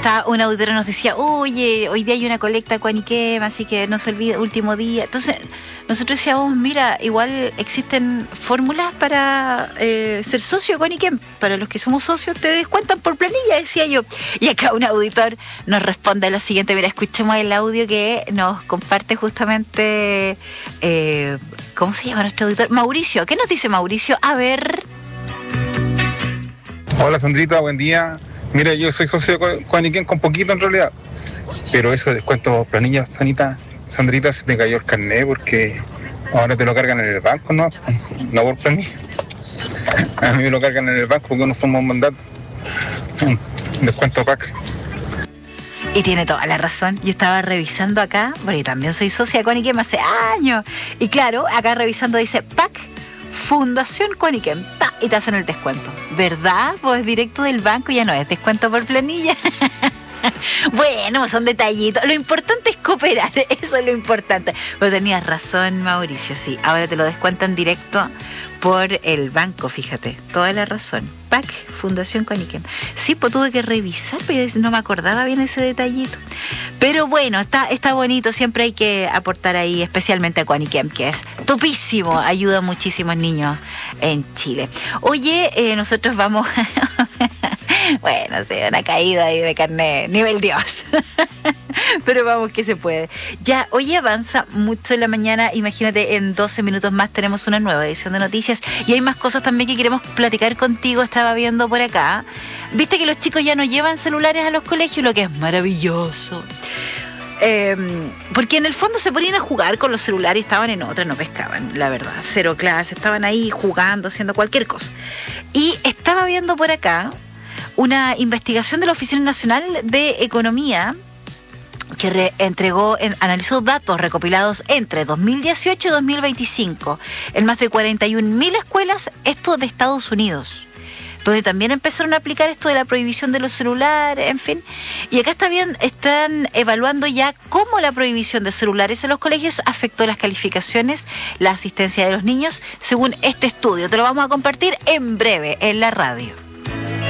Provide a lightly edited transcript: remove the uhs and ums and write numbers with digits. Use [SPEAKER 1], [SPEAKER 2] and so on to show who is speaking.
[SPEAKER 1] un auditor nos decía, oye, hoy día hay una colecta Cuaniquem, así que no se olvide, último día. Entonces, nosotros decíamos, mira, igual existen fórmulas para ser socio de Cuaniquem. Para los que somos socios, te descuentan por planilla, decía yo. Y acá un auditor nos responde lo siguiente. Mira, escuchemos el audio que nos comparte justamente, ¿cómo se llama nuestro auditor? Mauricio. ¿Qué nos dice Mauricio? A ver.
[SPEAKER 2] Hola Sandrita, buen día. Mira, yo soy socio de Cuaniquem con poquito en realidad, pero eso de descuento planilla, Sandrita, se te cayó el carnet porque ahora te lo cargan en el banco, ¿no? No por planilla. A mí me lo cargan en el banco porque no somos mandato. Descuento PAC.
[SPEAKER 1] Y tiene toda la razón. Yo estaba revisando acá, porque también soy socia de Cuaniquem hace años. Y claro, acá revisando dice PAC, Fundación Cuaniquem. Y te hacen el descuento. ¿Verdad? Pues directo del banco, ya no es descuento por planilla. Bueno, son detallitos. Lo importante es cooperar, eso es lo importante. Pero tenías razón, Mauricio, sí. Ahora te lo descuentan directo por el banco, fíjate. Toda la razón. PAC, Fundación Cuaniquem. Sí, pues tuve que revisar, pero no me acordaba bien ese detallito. Pero bueno, está bonito. Siempre hay que aportar ahí, especialmente a Cuaniquem, que es topísimo. Ayuda a muchísimos niños en Chile. Oye, nosotros vamos... Bueno, sí, una caída ahí de carnet, nivel Dios. Pero vamos que se puede. Ya, hoy avanza mucho en la mañana. Imagínate, en 12 minutos más tenemos una nueva edición de noticias. Y hay más cosas también que queremos platicar contigo. Estaba viendo por acá. Viste que los chicos ya no llevan celulares a los colegios, lo que es maravilloso. Porque en el fondo se ponían a jugar con los celulares y estaban en otra, no pescaban, la verdad. Cero clase, estaban ahí jugando, haciendo cualquier cosa. Y estaba viendo por acá una investigación de la Oficina Nacional de Economía que analizó datos recopilados entre 2018 y 2025 en más de 41.000 escuelas, esto de Estados Unidos, donde también empezaron a aplicar esto de la prohibición de los celulares, en fin. Y acá están evaluando ya cómo la prohibición de celulares en los colegios afectó las calificaciones, la asistencia de los niños, según este estudio. Te lo vamos a compartir en breve en la radio.